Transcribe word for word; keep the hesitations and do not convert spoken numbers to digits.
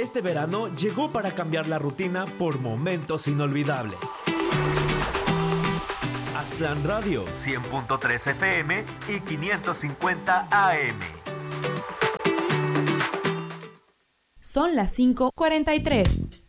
Este verano llegó para cambiar la rutina por momentos inolvidables. Aztlán Radio, cien punto tres F M y quinientos cincuenta A M. Son las cinco cuarenta y tres.